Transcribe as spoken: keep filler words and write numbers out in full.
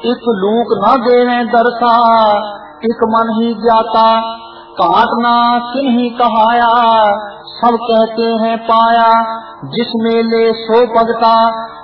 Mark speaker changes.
Speaker 1: इक लूक न देवे दरसा, इक मन ही ज्ञाता। घाट ना किन्हीं कहाया, सब कहते हैं पाया। जिस मेले सो भगता,